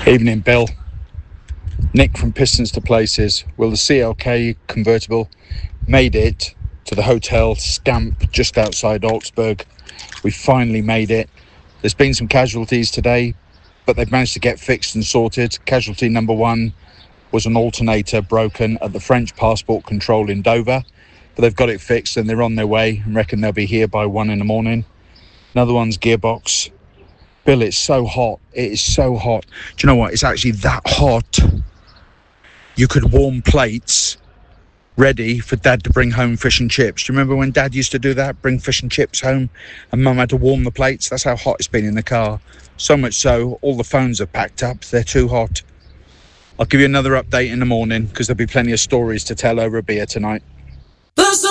Evening, Bill. Nick from Pistons to Places. Well, the CLK convertible made it to the Hotel Scamp just outside Augsburg. We finally made it. There's been some casualties today, but they've managed to get fixed and sorted. Casualty number one was an alternator broken at the French passport control in Dover, but they've got it fixed and they're on their way and reckon they'll be here by 1 a.m. Another one's gearbox. Bill, it's so hot. It is so hot. Do you know what? It's actually that hot. You could warm plates ready for Dad to bring home fish and chips. Do you remember when Dad used to do that? Bring fish and chips home and Mum had to warm the plates? That's how hot it's been in the car. So much so, all the phones are packed up. They're too hot. I'll give you another update in the morning because there'll be plenty of stories to tell over a beer tonight.